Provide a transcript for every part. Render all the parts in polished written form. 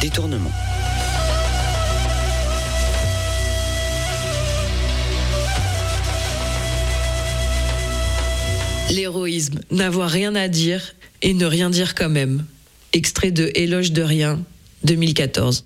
détournement. L'héroïsme, n'avoir rien à dire et ne rien dire quand même. Extrait de Éloge de rien, 2014.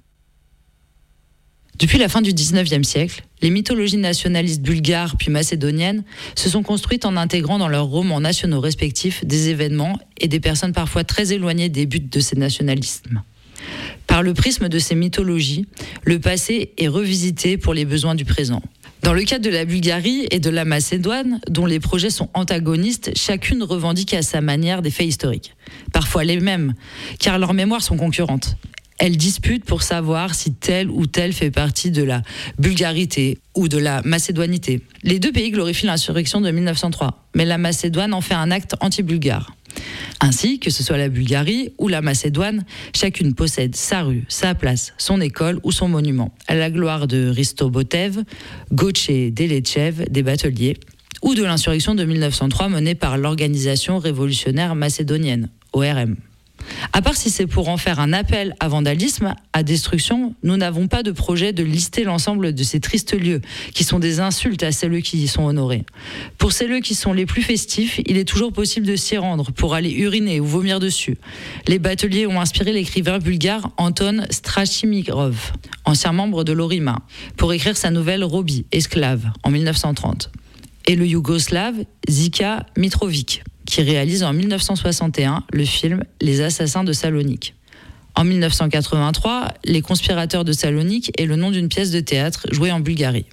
Depuis la fin du XIXe siècle, les mythologies nationalistes bulgares puis macédoniennes se sont construites en intégrant dans leurs romans nationaux respectifs des événements et des personnes parfois très éloignées des buts de ces nationalismes. Par le prisme de ces mythologies, le passé est revisité pour les besoins du présent. Dans le cas de la Bulgarie et de la Macédoine, dont les projets sont antagonistes, chacune revendique à sa manière des faits historiques. Parfois les mêmes, car leurs mémoires sont concurrentes. Elles disputent pour savoir si tel ou tel fait partie de la bulgarité ou de la macédoinité. Les deux pays glorifient l'insurrection de 1903, mais la Macédoine en fait un acte anti-bulgare. Ainsi, que ce soit la Bulgarie ou la Macédoine, chacune possède sa rue, sa place, son école ou son monument, à la gloire de Risto Botev, Goce Deletchev, des bateliers, ou de l'insurrection de 1903 menée par l'Organisation révolutionnaire macédonienne, ORM. À part si c'est pour en faire un appel à vandalisme, à destruction, nous n'avons pas de projet de lister l'ensemble de ces tristes lieux, qui sont des insultes à celles qui y sont honorés. Pour celles qui sont les plus festifs, il est toujours possible de s'y rendre pour aller uriner ou vomir dessus. Les bateliers ont inspiré l'écrivain bulgare Anton Strachimirov, ancien membre de l'Orima, pour écrire sa nouvelle Robi, esclave, en 1930. Et le yougoslave Zika Mitrovic, qui réalise en 1961 le film Les Assassins de Salonique. En 1983, Les Conspirateurs de Salonique est le nom d'une pièce de théâtre jouée en Bulgarie.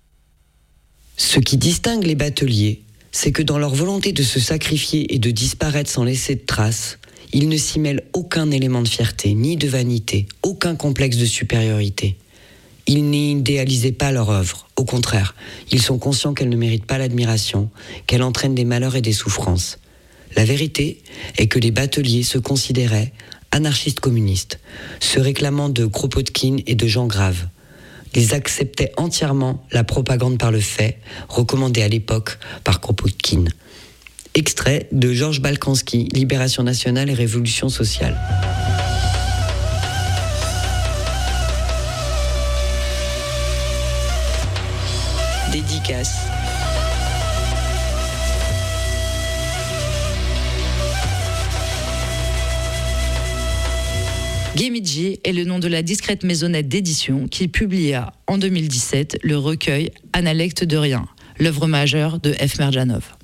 Ce qui distingue les bateliers, c'est que dans leur volonté de se sacrifier et de disparaître sans laisser de traces, ils ne s'y mêlent aucun élément de fierté, ni de vanité, aucun complexe de supériorité. Ils n'idéalisaient pas leur œuvre. Au contraire, ils sont conscients qu'elle ne mérite pas l'admiration, qu'elle entraîne des malheurs et des souffrances. La vérité est que les bateliers se considéraient anarchistes communistes, se réclamant de Kropotkin et de gens graves. Ils acceptaient entièrement la propagande par le fait, recommandée à l'époque par Kropotkin. Extrait de Georges Balkanski, Libération nationale et révolution sociale. Dédicace. Gemidji est le nom de la discrète maisonnette d'édition qui publia en 2017 le recueil Analecte de rien, l'œuvre majeure de F. Merjanov.